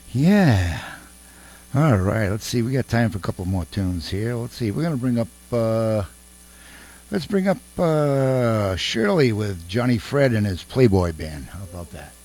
Yeah. All right. Let's see. We got time for a couple more tunes here. Let's see. We're gonna bring up. Let's bring up Shirley with Johnny Fred and his Playboy Band. How about that?